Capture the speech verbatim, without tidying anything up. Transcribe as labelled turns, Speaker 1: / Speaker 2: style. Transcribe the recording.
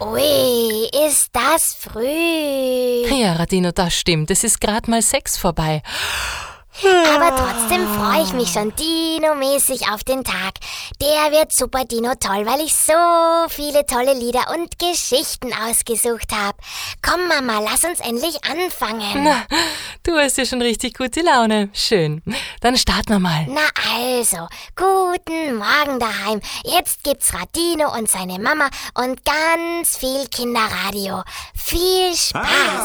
Speaker 1: Ui, ist das früh.
Speaker 2: Ja, Radino, das stimmt. Es ist gerade mal sechs vorbei.
Speaker 1: Aber trotzdem freue ich mich schon Dino-mäßig auf den Tag. Der wird super Dino toll, weil ich so viele tolle Lieder und Geschichten ausgesucht habe. Komm, Mama, lass uns endlich anfangen.
Speaker 2: Na, du hast ja schon richtig gute Laune. Schön. Dann starten wir mal.
Speaker 1: Na also, guten Morgen daheim. Jetzt gibt's Radino und seine Mama und ganz viel Kinderradio. Viel Spaß.